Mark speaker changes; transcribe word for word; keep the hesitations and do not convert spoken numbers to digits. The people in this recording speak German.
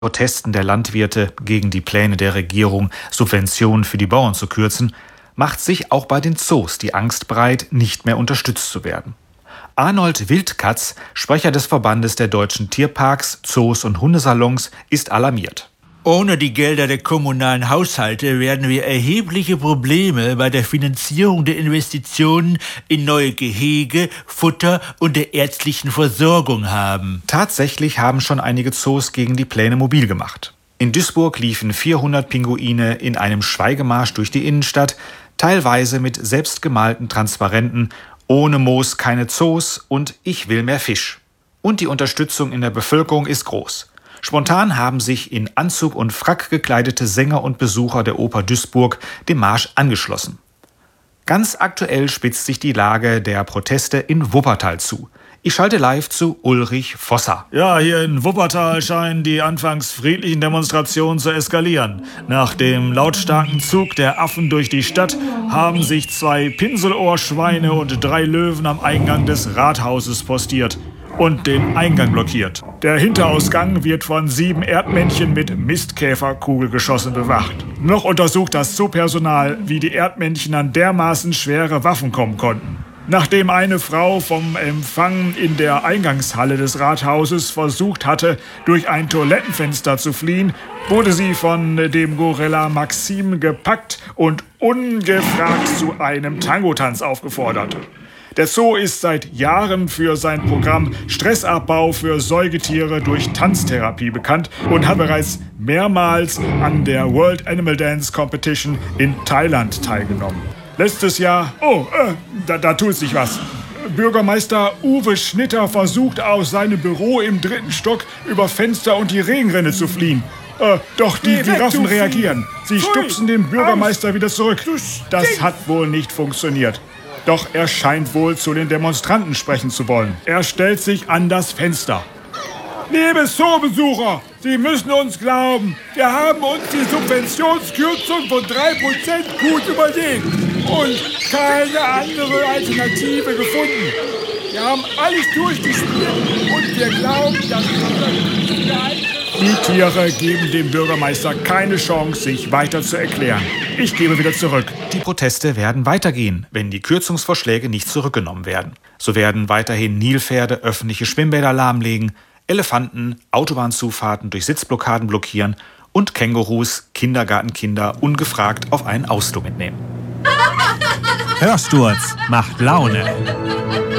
Speaker 1: Protesten der Landwirte gegen die Pläne der Regierung, Subventionen für die Bauern zu kürzen, macht sich auch bei den Zoos die Angst breit, nicht mehr unterstützt zu werden. Arnold Wildkatz, Sprecher des Verbandes der deutschen Tierparks, Zoos und Hundesalons, ist alarmiert.
Speaker 2: Ohne die Gelder der kommunalen Haushalte werden wir erhebliche Probleme bei der Finanzierung der Investitionen in neue Gehege, Futter und der ärztlichen Versorgung haben.
Speaker 1: Tatsächlich haben schon einige Zoos gegen die Pläne mobil gemacht. In Duisburg liefen vierhundert Pinguine in einem Schweigemarsch durch die Innenstadt, teilweise mit selbstgemalten Transparenten, ohne Moos keine Zoos und ich will mehr Fisch. Und die Unterstützung in der Bevölkerung ist groß. Spontan haben sich in Anzug und Frack gekleidete Sänger und Besucher der Oper Duisburg dem Marsch angeschlossen. Ganz aktuell spitzt sich die Lage der Proteste in Wuppertal zu. Ich schalte live zu Ulrich Vosser.
Speaker 3: Ja, hier in Wuppertal scheinen die anfangs friedlichen Demonstrationen zu eskalieren. Nach dem lautstarken Zug der Affen durch die Stadt haben sich zwei Pinselohrschweine und drei Löwen am Eingang des Rathauses postiert und den Eingang blockiert. Der Hinterausgang wird von sieben Erdmännchen mit Mistkäferkugelgeschossen bewacht. Noch untersucht das Zoopersonal, wie die Erdmännchen an dermaßen schwere Waffen kommen konnten. Nachdem eine Frau vom Empfang in der Eingangshalle des Rathauses versucht hatte, durch ein Toilettenfenster zu fliehen, wurde sie von dem Gorilla Maxim gepackt und ungefragt zu einem Tangotanz aufgefordert. Der Zoo ist seit Jahren für sein Programm Stressabbau für Säugetiere durch Tanztherapie bekannt und hat bereits mehrmals an der World Animal Dance Competition in Thailand teilgenommen. Letztes Jahr, oh, äh, da, da tut sich was. Bürgermeister Uwe Schnitter versucht aus seinem Büro im dritten Stock über Fenster und die Regenrinne zu fliehen. Äh, doch die Giraffen reagieren. Sie stupsen den Bürgermeister wieder zurück. Das hat wohl nicht funktioniert. Doch er scheint wohl zu den Demonstranten sprechen zu wollen. Er stellt sich an das Fenster. Liebe Zoobesucher, Sie müssen uns glauben, wir haben uns die Subventionskürzung von drei Prozent gut überlegt und keine andere Alternative gefunden. Wir haben alles durchgespielt und wir glauben, dass die Tiere geben dem Bürgermeister keine Chance, sich weiter zu erklären. Ich gebe wieder zurück.
Speaker 1: Die Proteste werden weitergehen, wenn die Kürzungsvorschläge nicht zurückgenommen werden. So werden weiterhin Nilpferde öffentliche Schwimmbäder lahmlegen, Elefanten Autobahnzufahrten durch Sitzblockaden blockieren und Kängurus Kindergartenkinder ungefragt auf einen Ausflug mitnehmen.
Speaker 4: Hörsturz macht Laune.